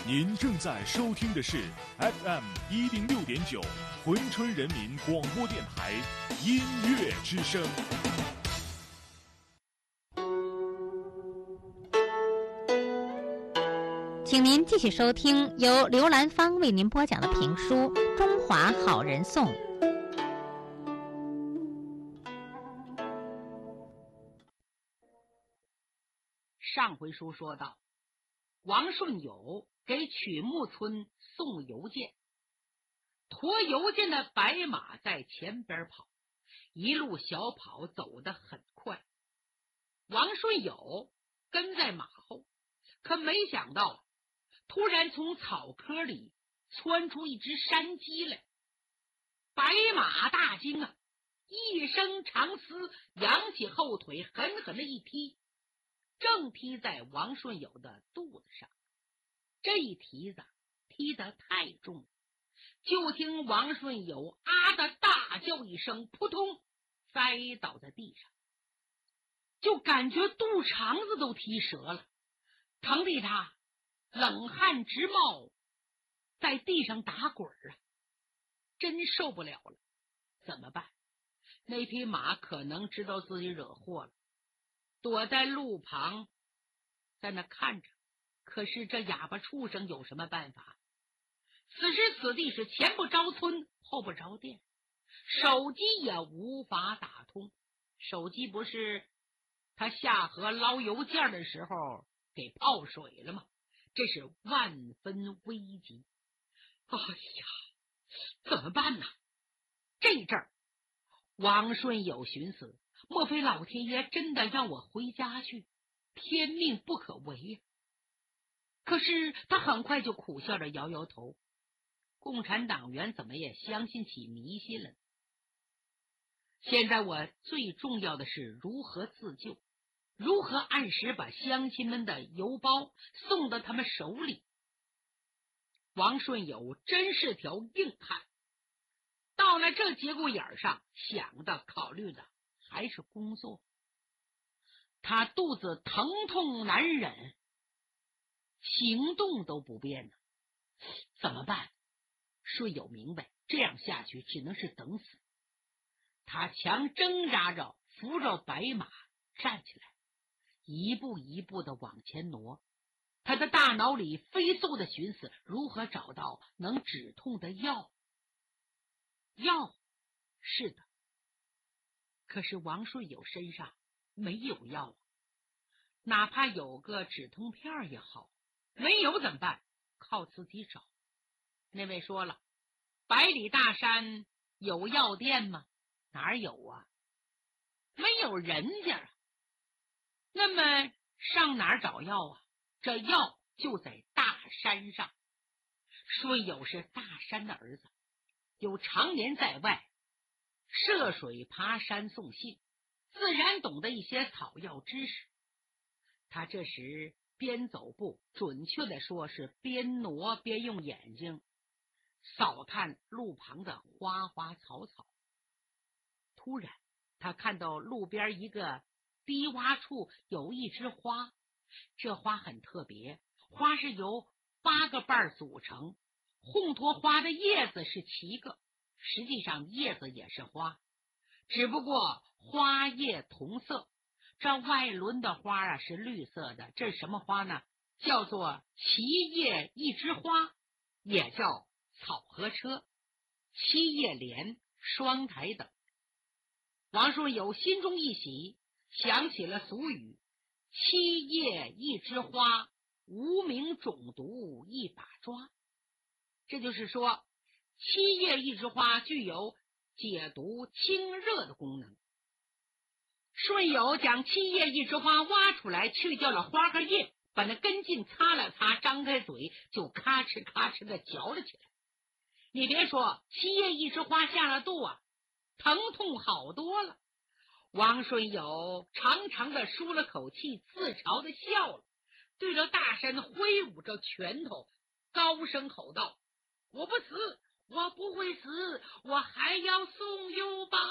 您正在收听的是 FM 106.9珲春人民广播电台音乐之声。 请您继续收听由刘兰芳为您播讲的评书《中华好人颂》。 上回书说到，王顺友给曲木村送邮件，驮邮件的白马在前边跑，一路小跑走得很快。王顺友跟在马后，可没想到突然从草窠里窜出一只山鸡来，白马大惊啊，一声长嘶，扬起后腿狠狠的一踢，正踢在王顺友的肚子上。这一蹄子踢得太重了，就听王顺友啊的大叫一声，扑通栽倒在地上，就感觉肚肠子都踢折了，疼得他冷汗直冒，在地上打滚啊，真受不了了。怎么办？那匹马可能知道自己惹祸了，躲在路旁在那看着。可是这哑巴畜生有什么办法？此时此地是前不着村后不着店，手机也无法打通。手机不是他下河捞邮件的时候给泡水了吗？这是万分危急。哎呀，怎么办呢？这阵儿王顺友寻思，莫非老天爷真的让我回家去？天命不可违呀！可是他很快就苦笑着摇摇头，共产党员怎么也相信起迷信了。现在我最重要的是如何自救，如何按时把乡亲们的邮包送到他们手里。王顺友真是条硬汉，到了这节骨眼上，想的考虑的还是工作。他肚子疼痛难忍，行动都不便呢，怎么办？顺友明白，这样下去只能是等死。他强挣扎着扶着白马站起来，一步一步的往前挪。他的大脑里飞速的寻思如何找到能止痛的药。药是的，可是王顺友身上没有药，哪怕有个止痛片也好，没有怎么办？靠自己找。那位说了，百里大山有药店吗？哪有啊？没有人家啊。那么上哪儿找药啊？这药就在大山上。顺友是大山的儿子，有常年在外涉水爬山送信，自然懂得一些草药知识。他这时边走步，准确的说是边挪边用眼睛扫看路旁的花花草草。突然他看到路边一个低洼处有一枝花，这花很特别，花是由8个瓣组成，烘托花的叶子是7个，实际上叶子也是花，只不过花叶同色。这外轮的花啊是绿色的，这是什么花呢？叫做奇叶一枝花，也叫草河车、七叶莲、双台等。王顺友心中一喜，想起了俗语：七叶一枝花，无名种毒一把抓。这就是说，七叶一枝花具有解毒清热的功能。顺友将七叶一枝花挖出来，去掉了花和叶，把那根茎擦了擦，张开嘴就咔哧咔哧的嚼了起来。你别说，七叶一枝花下了肚啊，疼痛好多了。王顺友长长的舒了口气，自嘲的笑了，对着大山挥舞着拳头，高声吼道：我不死，我不会死，我还要送邮包。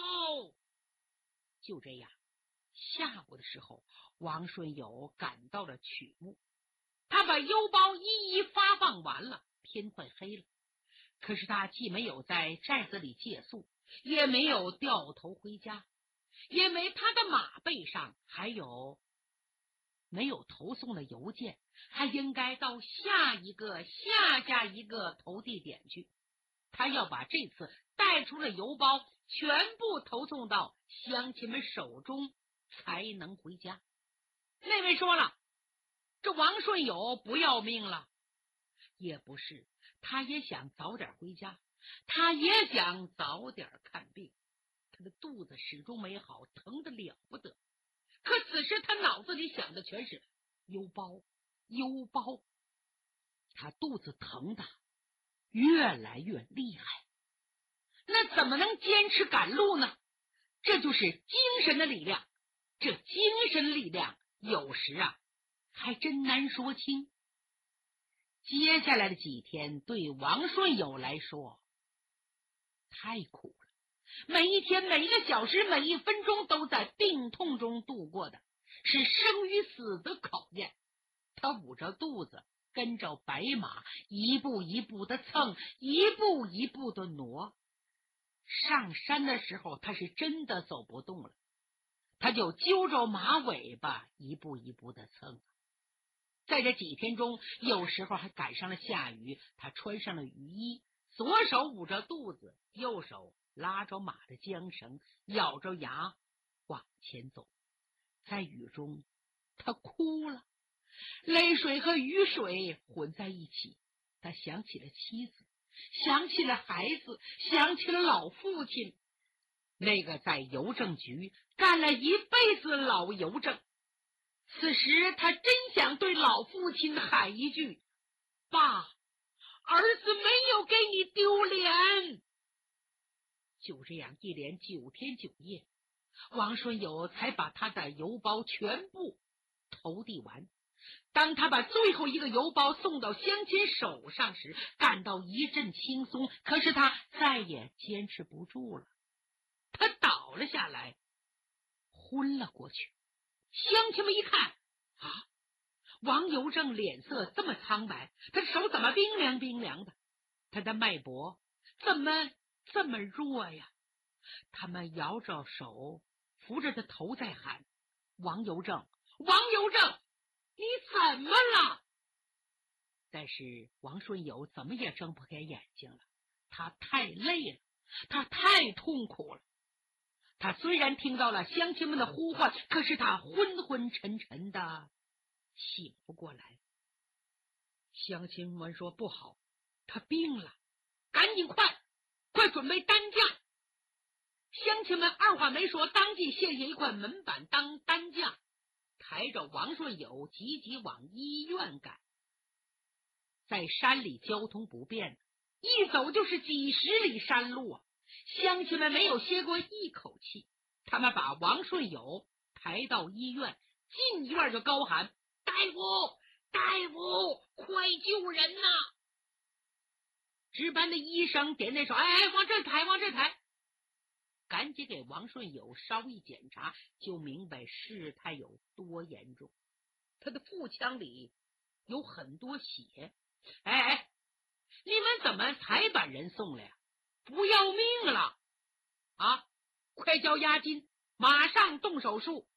就这样，下午的时候，王顺友赶到了曲木。 他把邮包一一发放完了，天快黑了。可是他既没有在寨子里借宿，也没有掉头回家，因为他的马背上还有没有投送的邮件，还应该到下一个投递点去。他要把这次带出的邮包全部投送到乡亲们手中，才能回家。那位说了，这王顺友不要命了？也不是，他也想早点回家，他也想早点看病。他的肚子始终没好，疼得了不得。可此时他脑子里想的全是邮包。他肚子疼的越来越厉害，那怎么能坚持赶路呢？这就是精神的力量。这精神力量有时还真难说清。接下来的几天对王顺友来说太苦了，每一天每一个小时每一分钟都在病痛中度过的，是生与死的考验。他捂着肚子跟着白马一步一步的蹭，一步一步的挪。上山的时候他是真的走不动了，他就揪着马尾巴一步一步的蹭。在这几天中，有时候还赶上了下雨，他穿上了雨衣，左手捂着肚子，右手拉着马的缰绳，咬着牙往前走。在雨中他哭了，泪水和雨水混在一起。他想起了妻子，想起了孩子，想起了老父亲，那个在邮政局干了一辈子老邮政。此时他真想对老父亲喊一句：爸，儿子没有给你丢脸。就这样一连9天9夜，王顺友才把他的邮包全部投递完。当他把最后一个邮包送到乡亲手上时，感到一阵轻松。可是他再也坚持不住了，他倒了下来，昏了过去。乡亲们一看，王邮正脸色这么苍白，他的手怎么冰凉冰凉的，他的脉搏怎么这么弱呀？他们摇着手扶着他头在喊：王邮正，王邮正，你怎么了？但是王顺友怎么也睁不开眼睛了，他太累了，他太痛苦了。他虽然听到了乡亲们的呼唤，可是他昏昏沉沉的醒不过来。乡亲们说不好，他病了，赶紧快准备担架。乡亲们二话没说，当即卸下一块门板当担架，抬着王顺友急急往医院赶。在山里交通不便，一走就是几十里山路乡亲们没有歇过一口气，他们把王顺友抬到医院，进医院就高喊：大夫，大夫，快救人呐！值班的医生点点手，往这抬，往这抬。赶紧给王顺友稍一检查，就明白事态有多严重。他的腹腔里有很多血。你们怎么才把人送来呀？不要命了快交押金，马上动手术。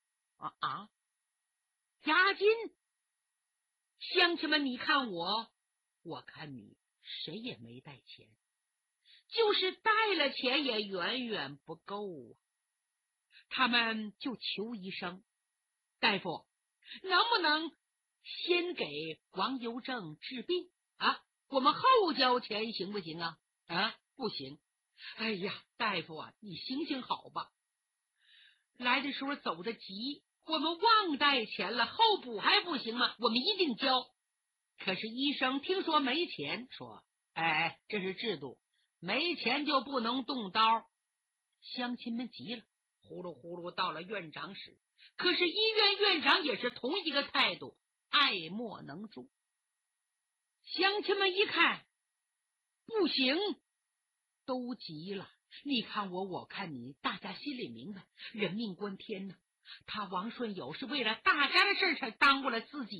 押金？乡亲们，你看我看你，谁也没带钱，就是带了钱也远远不够他们就求医生：大夫，能不能先给王邮正治病我们后交钱行不行不行。大夫你行行好吧，来的时候走得急，我们忘带钱了，后补还不行吗？我们一定交。可是医生听说没钱，说这是制度，没钱就不能动刀。乡亲们急了，呼噜呼噜到了院长室。可是医院院长也是同一个态度，爱莫能助。乡亲们一看不行，都急了。你看我看你，大家心里明白，人命关天呢。他王顺友是为了大家的事才耽误了自己呀。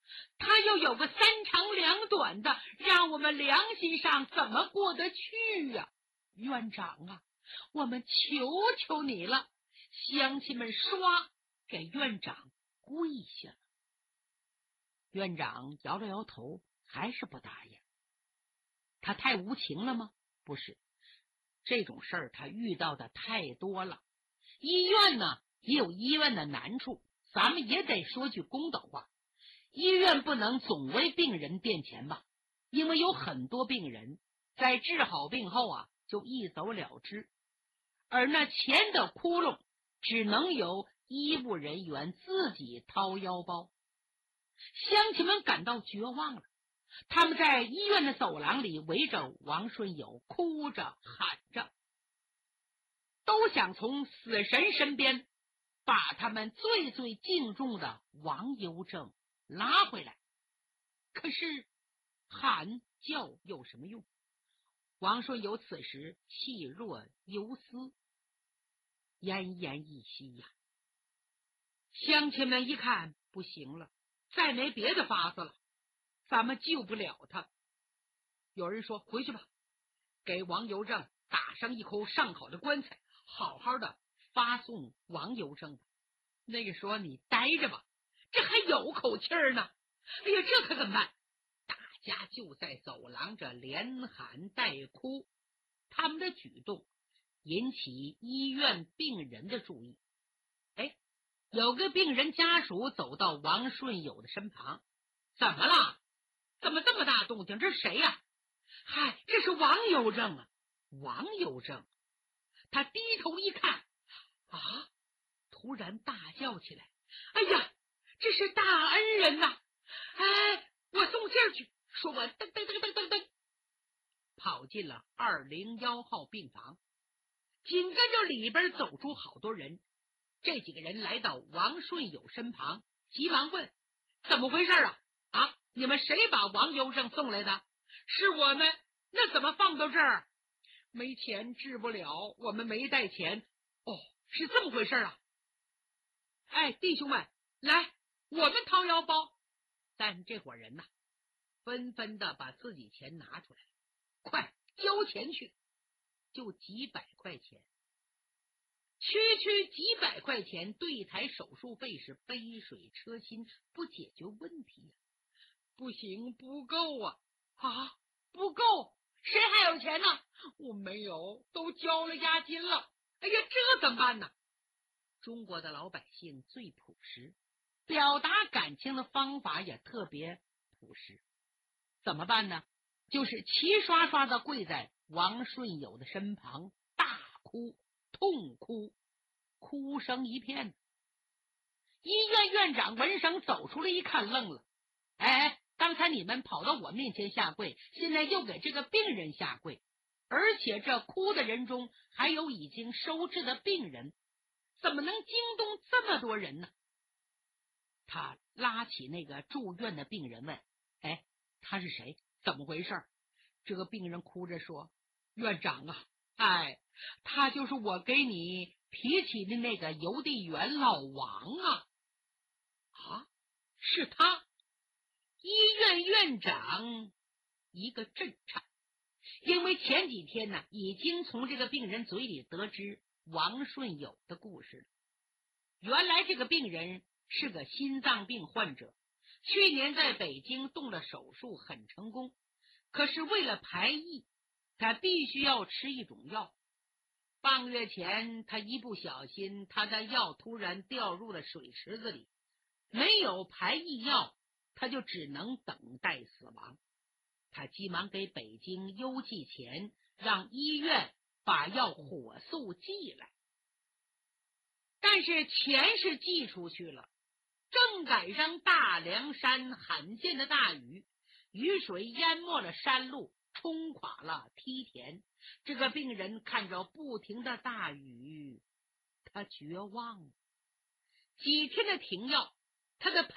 他又有个三长两短的，让我们良心上怎么过得去呀？院长啊，我们求求你了！乡亲们唰给院长跪下了。院长摇了摇头，还是不答应。他太无情了吗？不是，这种事儿他遇到的太多了。医院呢也有医院的难处，咱们也得说句公道话，医院不能总为病人垫钱吧，因为有很多病人在治好病后啊就一走了之，而那钱的窟窿只能由医务人员自己掏腰包。乡亲们感到绝望了，他们在医院的走廊里围着王顺友，哭着喊着，都想从死神身边把他们最最敬重的王邮正拉回来。可是喊叫有什么用？王顺友此时气若游丝，奄奄一息呀。乡亲们一看不行了，再没别的法子了，咱们救不了他。有人说回去吧，给王邮正打上一口上好的棺材，好好的发送王邮正吧。那个说你待着吧，这还有口气儿呢。哎呀，这可怎么办？大家就在走廊这连喊带哭，他们的举动引起医院病人的注意。哎，有个病人家属走到王顺友的身旁，怎么了？怎么这么大动静？这是谁呀？嗨，这是王邮正啊！王邮正，他低头一看，啊，突然大叫起来：“哎呀，这是大恩人呐！哎，我送信儿去！”说完，噔噔噔噔噔噔，跑进了201号病房。紧跟着里边走出好多人，这几个人来到王顺友身旁，急忙问：“怎么回事啊？啊，你们谁把王邮正送来的？”“是我们。”“那怎么放到这儿？”“没钱治不了，我们没带钱。”“哦，是这么回事啊！”“哎，弟兄们，来，我们掏腰包。”但这伙人呐，纷纷的把自己钱拿出来，快交钱去，就几百块钱，区几百块钱对一台手术费是杯水车薪，不解决问题呀。不行，不够啊！啊，不够，谁还有钱呢？我没有，都交了押金了。哎呀，这怎么办呢？中国的老百姓最朴实，表达感情的方法也特别朴实。怎么办呢？就是齐刷刷的跪在王顺友的身旁，大哭痛哭，哭声一片。医院院长闻声走出来一看，愣了：“哎，刚才你们跑到我面前下跪，现在又给这个病人下跪，而且这哭的人中还有已经收治的病人，怎么能惊动这么多人呢？”他拉起那个住院的病人问：“哎，他是谁？怎么回事？”这个病人哭着说：“院长啊，哎，他就是我给你提起的那个邮递员老王啊。”“啊，是他！”医院院长一个震颤，因为前几天呢，已经从这个病人嘴里得知王顺友的故事了。原来这个病人是个心脏病患者，去年在北京动了手术，很成功。可是为了排异，他必须要吃一种药。半个月前，他一不小心，他的药突然掉入了水池子里，没有排异药，他就只能等待死亡。他急忙给北京邮寄钱，让医院把药火速寄来。但是钱是寄出去了，正赶上大凉山罕见的大雨，雨水淹没了山路，冲垮了梯田。这个病人看着不停的大雨，他绝望了。几天的停药，他的